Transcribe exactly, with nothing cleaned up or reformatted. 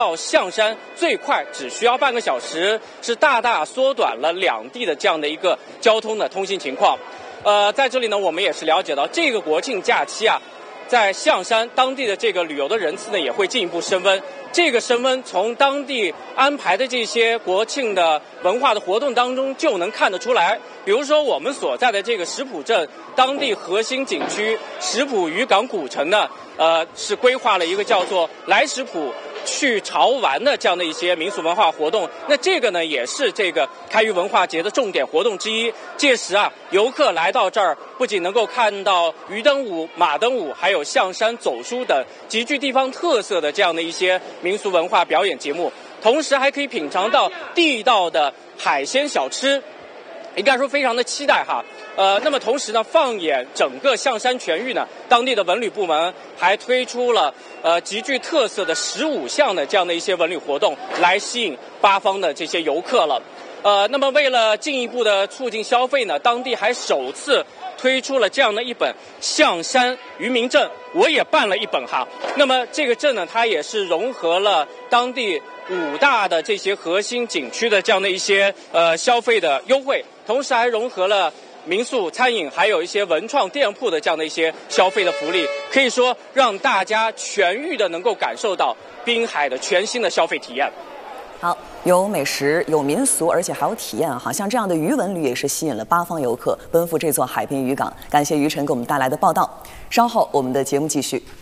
到象山最快只需要半个小时，是大大缩短了两地的这样的一个交通的通行情况。呃，在这里呢，我们也是了解到，这个国庆假期啊，在象山当地的这个旅游的人次呢，也会进一步升温。这个升温从当地安排的这些国庆的文化的活动当中就能看得出来。比如说，我们所在的这个石浦镇当地核心景区石浦渔港古城呢，呃，是规划了一个叫做“来石浦去潮玩”的这样的一些民俗文化活动。那这个呢，也是这个开渔文化节的重点活动之一。届时啊，游客来到这儿，不仅能够看到鱼灯舞、马灯舞，还有象山走书等极具地方特色的这样的一些民俗文化表演节目，同时还可以品尝到地道的海鲜小吃，应该说非常的期待哈。呃，那么同时呢，放眼整个象山全域呢，当地的文旅部门还推出了呃极具特色的十五项的这样的一些文旅活动，来吸引八方的这些游客了。呃，那么为了进一步的促进消费呢，当地还首次推出了这样的一本象山渔民证，我也办了一本哈。那么这个证呢，它也是融合了当地五大的这些核心景区的这样的一些呃消费的优惠，同时还融合了民宿、餐饮，还有一些文创店铺的这样的一些消费的福利，可以说让大家全域的能够感受到滨海的全新的消费体验。 好，有美食，有民俗，而且还有体验啊！好像这样的渔文旅也是吸引了八方游客奔赴这座海滨渔港。感谢于晨给我们带来的报道。稍后我们的节目继续。